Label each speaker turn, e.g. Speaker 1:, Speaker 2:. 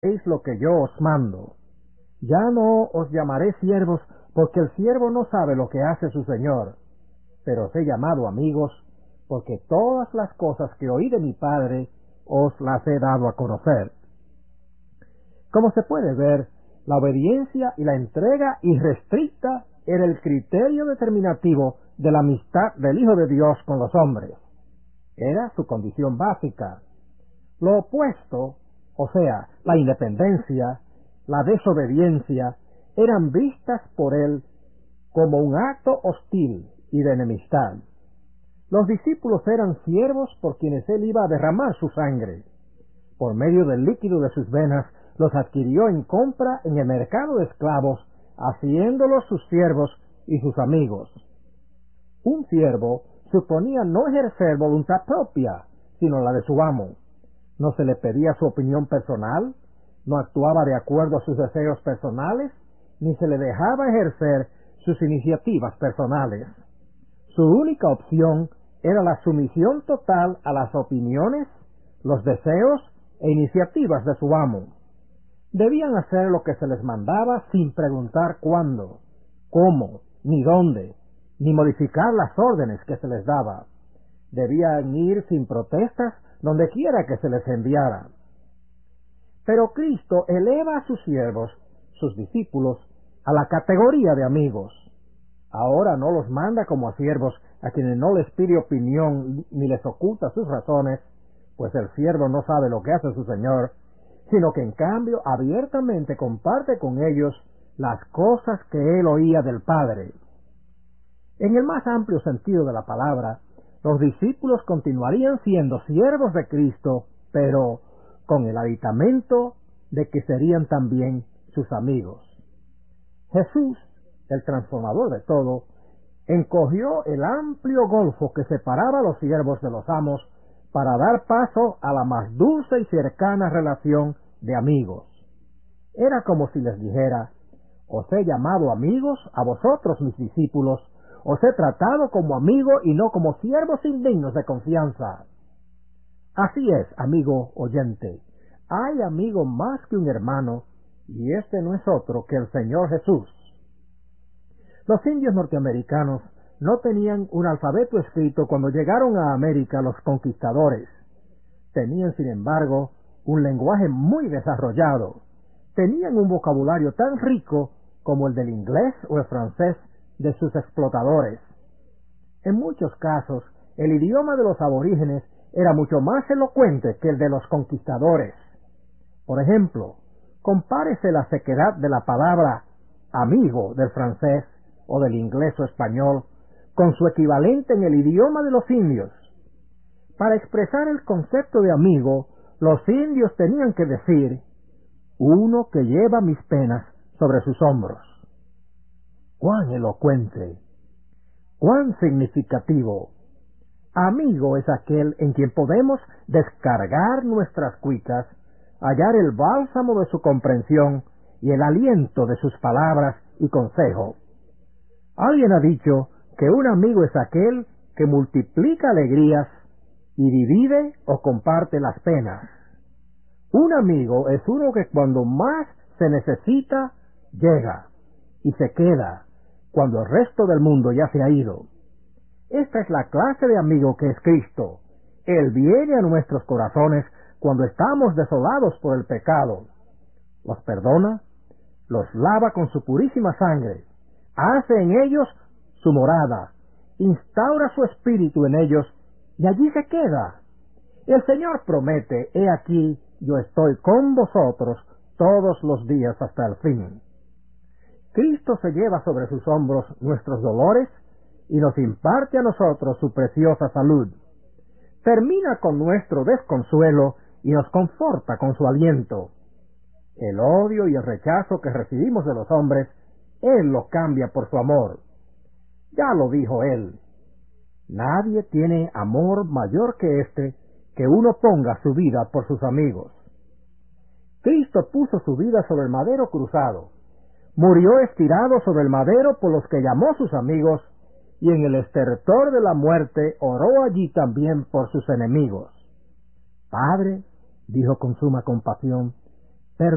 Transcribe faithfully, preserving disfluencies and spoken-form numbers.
Speaker 1: Es lo que yo os mando. Ya no os llamaré siervos, porque el siervo no sabe lo que hace su señor, pero os he llamado amigos, porque todas las cosas que oí de mi Padre os las he dado a conocer. Como se puede ver, la obediencia y la entrega irrestricta era el criterio determinativo de la amistad del Hijo de Dios con los hombres. Era su condición básica. Lo opuesto, o sea, la independencia, la desobediencia, eran vistas por él como un acto hostil y de enemistad. Los discípulos eran siervos por quienes él iba a derramar su sangre. Por medio del líquido de sus venas, los adquirió en compra en el mercado de esclavos, haciéndolos sus siervos y sus amigos. Un siervo suponía no ejercer voluntad propia, sino la de su amo. No se le pedía su opinión personal, no actuaba de acuerdo a sus deseos personales, ni se le dejaba ejercer sus iniciativas personales. Su única opción era la sumisión total a las opiniones, los deseos e iniciativas de su amo. Debían hacer lo que se les mandaba sin preguntar cuándo, cómo, ni dónde, ni modificar las órdenes que se les daba. Debían ir sin protestas donde quiera que se les enviara. Pero Cristo eleva a sus siervos, sus discípulos, a la categoría de amigos. Ahora no los manda como a siervos a quienes no les pide opinión ni les oculta sus razones, pues el siervo no sabe lo que hace su señor, sino que en cambio abiertamente comparte con ellos las cosas que él oía del Padre. En el más amplio sentido de la palabra, los discípulos continuarían siendo siervos de Cristo, pero con el aditamento de que serían también sus amigos. Jesús, el transformador de todo, encogió el amplio golfo que separaba a los siervos de los amos para dar paso a la más dulce y cercana relación de amigos. Era como si les dijera: os he llamado amigos a vosotros mis discípulos, os he tratado como amigo y no como siervos indignos de confianza. Así es, amigo oyente, hay amigo más que un hermano, y este no es otro que el Señor Jesús. Los indios norteamericanos no tenían un alfabeto escrito cuando llegaron a América los conquistadores. Tenían, sin embargo, un lenguaje muy desarrollado. Tenían un vocabulario tan rico como el del inglés o el francés de sus explotadores. En muchos casos, el idioma de los aborígenes era mucho más elocuente que el de los conquistadores. Por ejemplo, compárese la sequedad de la palabra amigo del francés o del inglés o español con su equivalente en el idioma de los indios. Para expresar el concepto de amigo, los indios tenían que decir: uno que lleva mis penas sobre sus hombros. ¡Cuán elocuente! ¡Cuán significativo! Amigo es aquel en quien podemos descargar nuestras cuitas, hallar el bálsamo de su comprensión y el aliento de sus palabras y consejo. Alguien ha dicho que un amigo es aquel que multiplica alegrías y divide o comparte las penas. Un amigo es uno que cuando más se necesita, llega y se queda cuando el resto del mundo ya se ha ido. Esta es la clase de amigo que es Cristo. Él viene a nuestros corazones cuando estamos desolados por el pecado. Los perdona, los lava con su purísima sangre, hace en ellos su morada, instaura su espíritu en ellos y allí se queda. El Señor promete: he aquí, yo estoy con vosotros todos los días hasta el fin. Cristo se lleva sobre sus hombros nuestros dolores y nos imparte a nosotros su preciosa salud. Termina con nuestro desconsuelo y nos conforta con su aliento. El odio y el rechazo que recibimos de los hombres, Él los cambia por su amor. Ya lo dijo Él: nadie tiene amor mayor que este, que uno ponga su vida por sus amigos. Cristo puso su vida sobre el madero cruzado, murió estirado sobre el madero por los que llamó sus amigos, y en el estertor de la muerte oró allí también por sus enemigos. Padre, dijo con suma compasión,